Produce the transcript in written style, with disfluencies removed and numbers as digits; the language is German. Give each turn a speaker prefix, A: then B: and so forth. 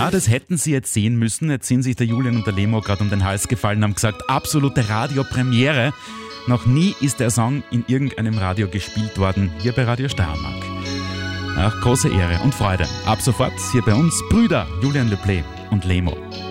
A: Ja, das hätten Sie jetzt sehen müssen. Jetzt sind sich der Julian und der Lemo gerade um den Hals gefallen, haben gesagt, absolute Radiopremiere. Noch nie ist der Song in irgendeinem Radio gespielt worden, hier bei Radio Steiermark. Ach, große Ehre und Freude. Ab sofort hier bei uns Brüder Julian Le Play und Lemo.